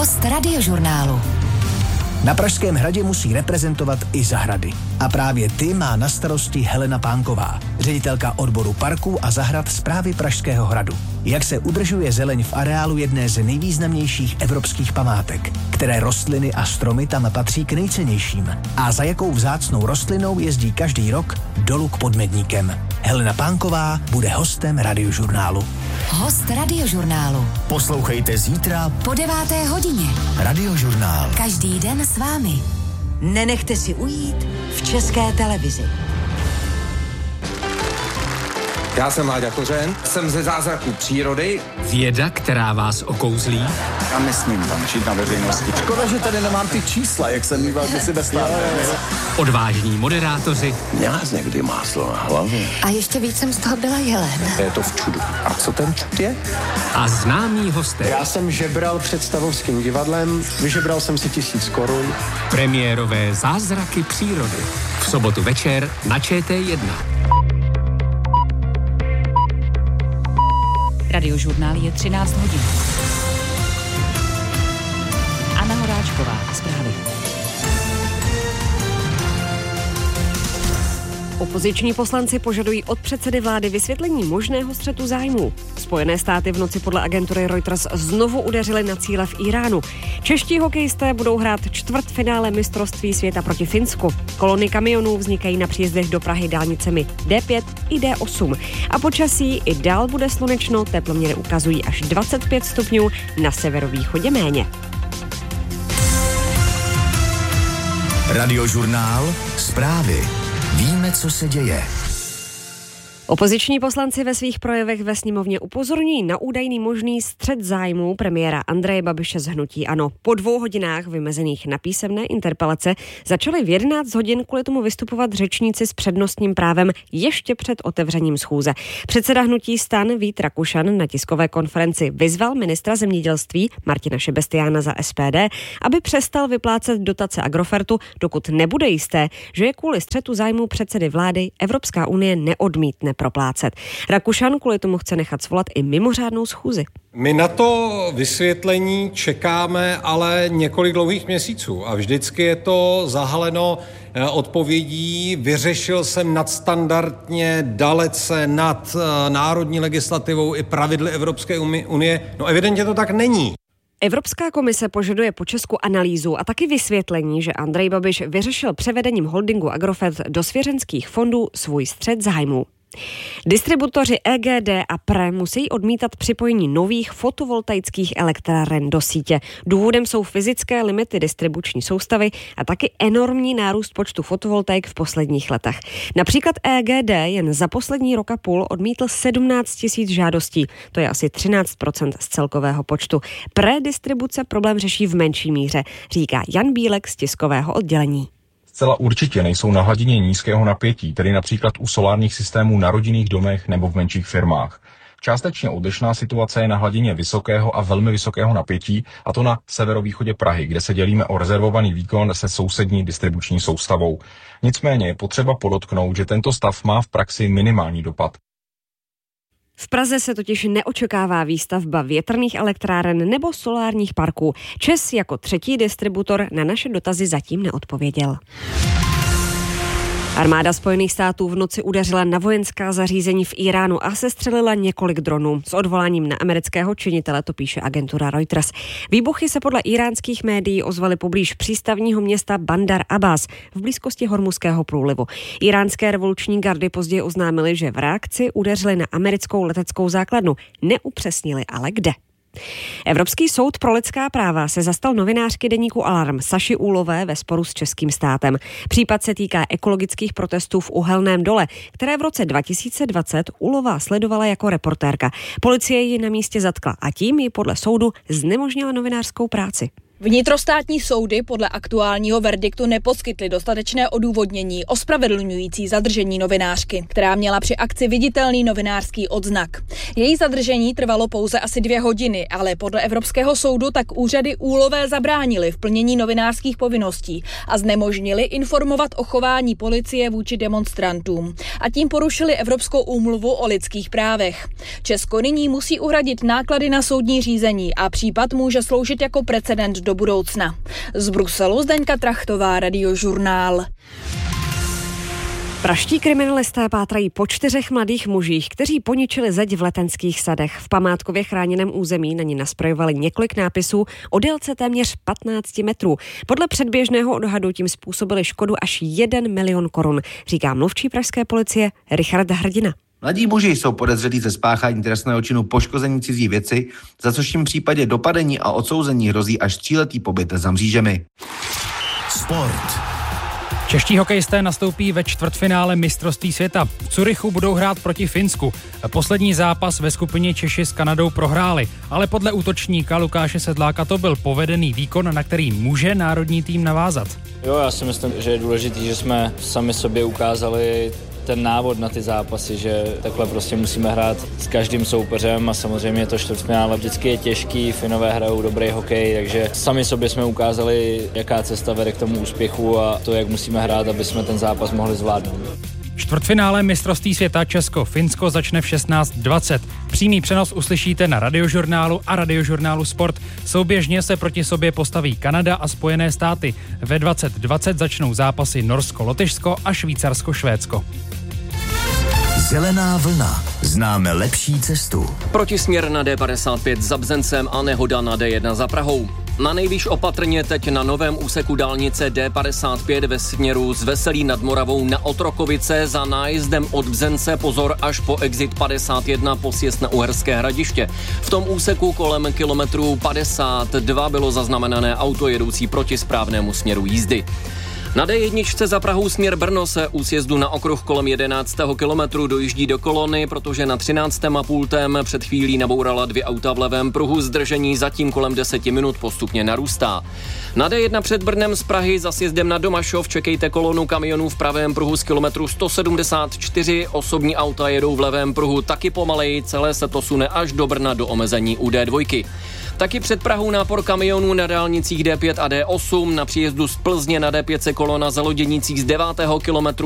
Host Radiožurnálu. Na Pražském hradě musí reprezentovat i zahrady. A právě ty má na starosti Helena Pánková, ředitelka odboru parků a zahrad Správy Pražského hradu. Jak se udržuje zeleň v areálu jedné z nejvýznamnějších evropských památek, které rostliny a stromy tam patří k nejcennějším. A za jakou vzácnou rostlinou jezdí každý rok dolů k Podmedníkem. Helena Pánková bude hostem Radiožurnálu. Host Radiožurnálu. Poslouchejte zítra Po 9. hodině. Radiožurnál. Každý den s vámi. Nenechte si ujít v České televizi. Já jsem Láďa Kořen, jsem ze Zázraků přírody. Věda, která vás okouzlí. Já nesmím tančit na veřejnosti. Škoda, že tady nemám ty čísla, jak jsem mýval kdysi bez stále. Odvážní moderátoři. Měla jsi někdy máslo na hlavě. A ještě víc jsem z toho byla jelen. Je to v čudu. A co ten čud je? A známí hosté. Já jsem žebral před Stavovským divadlem, vyžebral jsem si 1000 korun. Premiérové Zázraky přírody. V sobotu večer na ČT1. Radiožurnál je 13 hodin. Anna Horáčková a zprávy. Opoziční poslanci požadují od předsedy vlády vysvětlení možného střetu zájmů. Spojené státy v noci podle agentury Reuters znovu udeřily na cíle v Iránu. Čeští hokejisté budou hrát čtvrtfinále mistrovství světa proti Finsku. Kolony kamionů vznikají na příjezdech do Prahy dálnicemi D5 i D8. A počasí i dál bude slunečno, teploměry ukazují až 25 stupňů, na severovýchodě méně. Radiožurnál. Zprávy. Víme, co se děje. Opoziční poslanci ve svých projevech ve sněmovně upozorňují na údajný možný střet zájmů premiéra Andreje Babiše z hnutí ANO. Po 2 hodinách vymezených na písemné interpelace začali v 11 hodin kvůli tomu vystupovat řečníci s přednostním právem ještě před otevřením schůze. Předseda hnutí STAN Vít Rakušan na tiskové konferenci vyzval ministra zemědělství Martina Šebestiána za SPD, aby přestal vyplácet dotace Agrofertu, dokud nebude jisté, že je kvůli střetu zájmů předsedy vlády Evropská unie neodmítne proplácet. Rakušan kvůli tomu chce nechat svolat i mimořádnou schůzi. My na to vysvětlení čekáme ale několik dlouhých měsíců a vždycky je to zahaleno odpovědí. Vyřešil jsem nadstandardně, dalece nad národní legislativou i pravidly Evropské unie. No evidentně to tak není. Evropská komise požaduje po Česku analýzu a taky vysvětlení, že Andrej Babiš vyřešil převedením holdingu Agrofert do svěřenských fondů svůj střet zájmů. Distributoři EGD a PRE musí odmítat připojení nových fotovoltaických elektráren do sítě. Důvodem jsou fyzické limity distribuční soustavy a taky enormní nárůst počtu fotovoltaik v posledních letech. Například EGD jen za poslední rok a půl odmítl 17 000 žádostí. To je asi 13% z celkového počtu. PRE distribuce problém řeší v menší míře, říká Jan Bílek z tiskového oddělení. Zcela určitě nejsou na hladině nízkého napětí, tedy například u solárních systémů na rodinných domech nebo v menších firmách. Částečně odlišná situace je na hladině vysokého a velmi vysokého napětí, a to na severovýchodě Prahy, kde se dělíme o rezervovaný výkon se sousední distribuční soustavou. Nicméně je potřeba podotknout, že tento stav má v praxi minimální dopad. V Praze se totiž neočekává výstavba větrných elektráren nebo solárních parků. ČEZ jako třetí distributor na naše dotazy zatím neodpověděl. Armáda Spojených států v noci udeřila na vojenská zařízení v Iránu a sestřelila několik dronů. S odvoláním na amerického činitele, to píše agentura Reuters. Výbuchy se podle iránských médií ozvaly poblíž přístavního města Bandar Abbas v blízkosti Hormuzského průlivu. Iránské revoluční gardy později oznámily, že v reakci udeřili na americkou leteckou základnu. Neupřesnili ale kde. Evropský soud pro lidská práva se zastal novinářky deníku Alarm Saši Úlové ve sporu s českým státem. Případ se týká ekologických protestů v Uhelném dole, které v roce 2020 Úlová sledovala jako reportérka. Policie ji na místě zatkla a tím ji podle soudu znemožnila novinářskou práci. Vnitrostátní soudy podle aktuálního verdiktu neposkytly dostatečné odůvodnění ospravedlňující zadržení novinářky, která měla při akci viditelný novinářský odznak. Její zadržení trvalo pouze asi 2 hodiny, ale podle Evropského soudu tak úřady úlové zabránily v plnění novinářských povinností a znemožnili informovat o chování policie vůči demonstrantům. A tím porušili Evropskou úmluvu o lidských právech. Česko nyní musí uhradit náklady na soudní řízení a případ může sloužit jako precedent do budoucna. Z Bruselu Zdeňka Trachtová, Radiožurnál. Praští kriminalisté pátrají po 4 mladých mužích, kteří poničili zeď v Letenských sadech. V památkově chráněném území na ní nasprojovali několik nápisů o délce téměř 15 metrů. Podle předběžného odhadu tím způsobili škodu až 1 milion korun, říká mluvčí pražské policie Richard Hrdina. Mladí muži jsou podezřelí ze spáchání trestného činu poškození cizí věci, za což jim v případě dopadení a odsouzení hrozí až 3letý pobyt za mřížemi. Sport. Čeští hokejisté nastoupí ve čtvrtfinále mistrovství světa. V Curychu budou hrát proti Finsku. Poslední zápas ve skupině Češi s Kanadou prohráli, ale podle útočníka Lukáše Sedláka to byl povedený výkon, na který může národní tým navázat. Jo, já si myslím, že je důležité, že jsme sami sobě ukázali ten návod na ty zápasy, že takhle prostě musíme hrát s každým soupeřem a samozřejmě to čtvrtfinále vždycky je těžký, Finové hrajou dobrý hokej, takže sami sobě jsme ukázali, jaká cesta vede k tomu úspěchu a to, jak musíme hrát, aby jsme ten zápas mohli zvládnout. Čtvrtfinále mistrovství světa Česko-Finsko začne v 16:20. Přímý přenos uslyšíte na Radiožurnálu a Radiožurnálu Sport. Souběžně se proti sobě postaví Kanada a Spojené státy. Ve 20:20 začnou zápasy Norsko-Lotyšsko a Švýcarsko-Švédsko. Zelená vlna. Známe lepší cestu. Protisměr na D55 za Bzencem a nehoda na D1 za Prahou. Na nejvýš opatrně teď na novém úseku dálnice D55 ve směru z Veselí nad Moravou na Otrokovice za nájezdem od Bzence pozor až po exit 51 po sjezd na Uherské Hradiště. V tom úseku kolem kilometru 52 bylo zaznamenané auto jedoucí proti správnému směru jízdy. Na D1 za Prahou směr Brno se u sjezdu na okruh kolem 11. kilometru dojíždí do kolony, protože na 13. a pultem před chvílí nabourala 2 auta v levém pruhu, zdržení zatím kolem 10 minut postupně narůstá. Na D1 před Brnem z Prahy za sjezdem na Domašov čekejte kolonu kamionů v pravém pruhu z kilometru 174, osobní auta jedou v levém pruhu taky pomaleji, celé se to sune až do Brna do omezení u D2. Taky před Prahou nápor kamionů na dálnicích D5 a D8, na příjezdu z Plzně na D5 kolona za Loděnicích z 9. kilometru